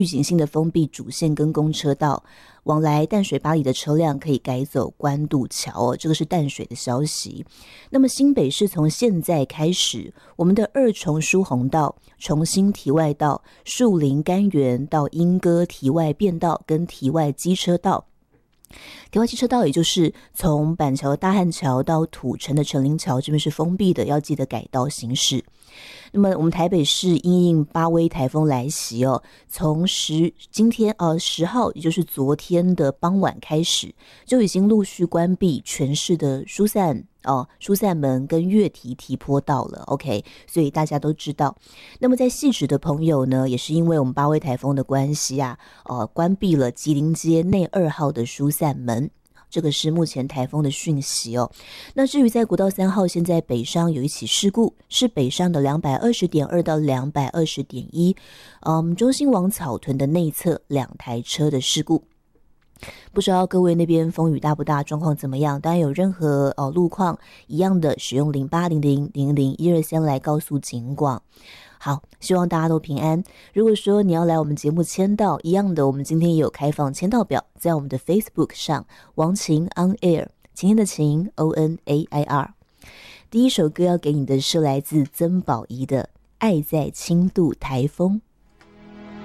预警性的封闭主线跟公车道，往来淡水八里的车辆可以改走关渡桥哦，这个是淡水的消息。那么新北市从现在开始，我们的二重疏洪道、重新堤外道、树林甘源到莺歌堤外便道跟堤外机车道。堤外机车道也就是从板桥的大汉桥到土城的陈林桥这边是封闭的，要记得改道行驶。那么我们台北市因应八威台风来袭哦，从今天10号，也就是昨天的傍晚开始，就已经陆续关闭全市的疏散门跟月堤堤坡道了 OK， 所以大家都知道。那么在汐止的朋友呢，也是因为我们八威台风的关系啊，关闭了吉林街内2号的疏散门。这个是目前台风的讯息哦。那至于在国道3号，现在北上有一起事故，是北上的 220.2 到 220.1，中兴往草屯的内侧2台车的事故。不知道各位那边风雨大不大，状况怎么样？当然有任何路况一样的，使用0800000123来告诉警广。好，希望大家都平安。如果说你要来我们节目签到一样的，我们今天也有开放签到表，在我们的 Facebook 上，王晴 On Air， 晴天的晴 ONAIR。第一首歌要给你的是来自曾宝仪的《爱在轻度台风》。